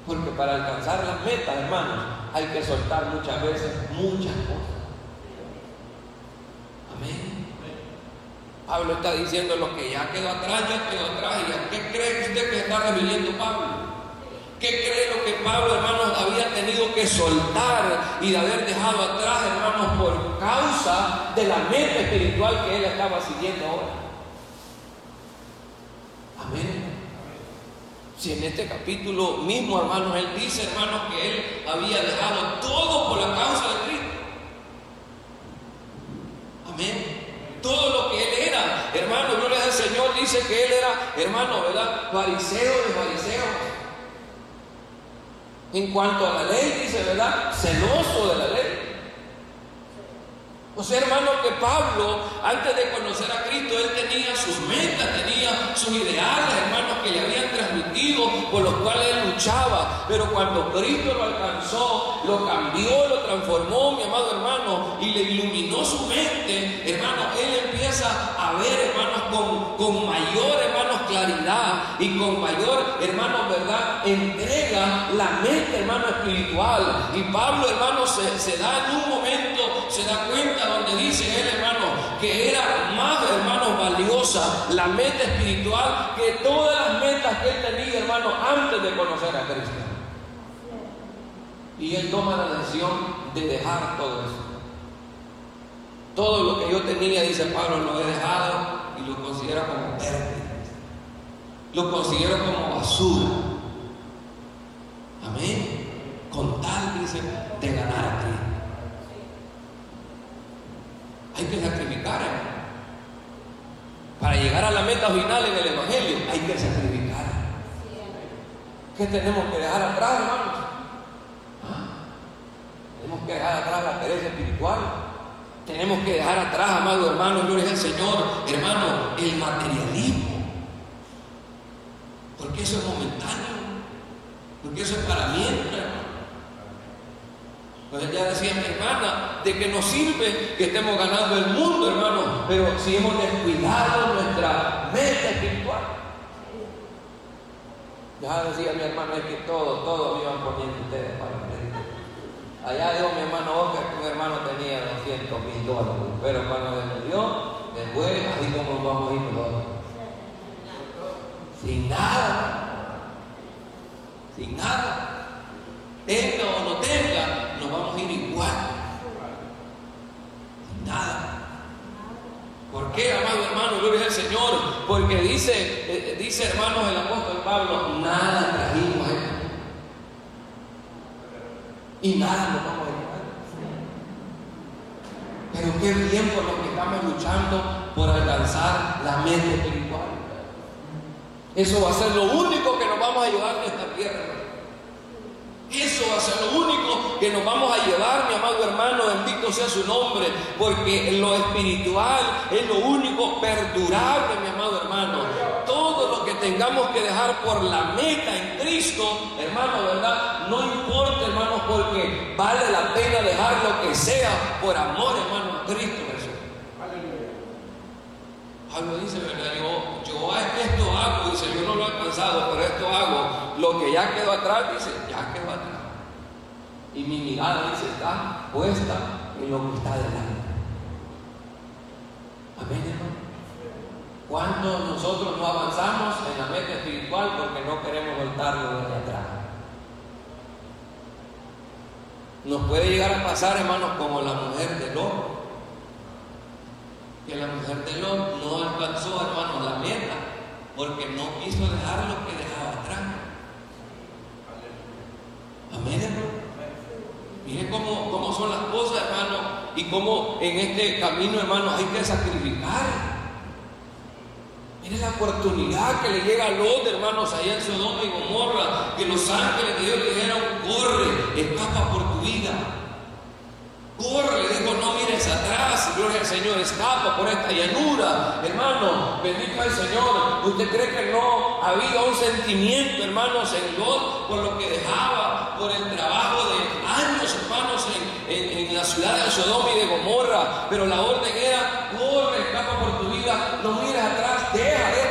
Porque para alcanzar las metas, hermanos, hay que soltar muchas veces muchas cosas. Amén. Pablo está diciendo lo que ya quedó atrás, ya quedó atrás. ¿Y qué cree usted que está refiriendo Pablo? ¿Qué cree lo que Pablo, hermanos, había tenido que soltar y de haber dejado atrás, hermanos, por causa de la meta espiritual que él estaba siguiendo ahora? Amén. Si en este capítulo mismo, hermanos, él dice, hermanos, que él había dejado todo por la causa de Cristo. Amén. Todo lo que él era, hermano, gloria al Señor, dice que él era, hermano, ¿verdad? Fariseo de fariseos. En cuanto a la ley, dice, ¿verdad? Celoso de la ley. O sea, hermano, que Pablo, antes de conocer a Cristo, él tenía sus metas, tenía sus ideales, hermanos, que le habían transmitido, por los cuales él luchaba. Pero cuando Cristo lo alcanzó, lo cambió, lo transformó, mi amado hermano, y le iluminó su mente, hermano, él empieza a ver, hermanos, con mayor, hermanos, claridad y con mayor, hermanos, verdad, entrega la mente, hermano, espiritual. Y Pablo, hermano, se da en un momento, se da cuenta donde dice él, hermano, que era más, hermano, valiosa la meta espiritual que todas las metas que él tenía, hermano, antes de conocer a Cristo. Y él toma la decisión de dejar todo eso. Todo lo que yo tenía, dice Pablo, lo he dejado y lo considero como pérdida. Lo considero como basura. Amén. Con tal, dice, de ganar a Cristo. Hay que sacrificar, hermano. Para llegar a la meta final en el Evangelio, hay que sacrificar. ¿Qué tenemos que dejar atrás, hermanos? Tenemos que dejar atrás la pereza espiritual. Tenemos que dejar atrás, amado hermano, gloria al Señor, hermano, el materialismo. Porque eso es momentáneo. Porque eso es para mientras, hermano. Pues ya decía mi hermana, de que nos sirve que estemos ganando el mundo, hermano, pero si hemos descuidado nuestra meta espiritual. Ya decía mi hermano, es que todo me iban poniendo ustedes para frente. Allá dijo mi hermano Oscar que un hermano tenía $200,000, pero cuando le murió, después, así como vamos a ir nosotros. Sin nada. Sin nada. Tenga o no tenga, nos vamos a ir igual. Sin nada. ¿Por qué, amado hermano? Gloria al Señor. Porque dice hermanos el apóstol Pablo, nada trajimos a él. Y nada nos vamos a llevar. Pero qué bien por los que estamos luchando por alcanzar la meta espiritual. Eso va a ser lo único que nos vamos a llevar de esta tierra. Eso va a ser lo único que nos vamos a llevar, mi amado hermano, bendito sea su nombre, porque lo espiritual es lo único perdurable, mi amado hermano. Todo lo que tengamos que dejar por la meta en Cristo, hermano, ¿verdad? No importa, hermano, porque vale la pena dejar lo que sea por amor, hermano, a Cristo Jesús. Pablo dice, ¿verdad? Yo esto hago, dice, yo no lo he alcanzado, pero esto hago. Lo que ya quedó atrás, dice, ya quedó atrás. Y mi mirada, dice, está puesta en lo que está delante. Amén, hermano. ¿Cuánto nosotros no avanzamos en la meta espiritual porque no queremos soltarlo desde atrás? Nos puede llegar a pasar, hermanos, como la mujer de Lot. Que la mujer de Lot no alcanzó, hermanos, la meta porque no quiso dejar lo que dejaba atrás. Amén, hermano. Miren cómo son las cosas, hermano, y cómo en este camino, hermano, hay que sacrificar. Miren la oportunidad que le llega a Lot, hermanos, allá en Sodoma y Gomorra, que los ángeles de Dios le dijeron, corre, escapa por tu vida. Corre, le dijo, no mires atrás, gloria al Señor, escapa por esta llanura. Hermano, bendito el Señor. ¿Usted cree que no había un sentimiento, hermanos, en Lot por lo que dejaba, por el trabajo de años, hermanos, en la ciudad de Sodoma y de Gomorra? Pero la orden era, corre, escapa por tu vida, no mires atrás, deja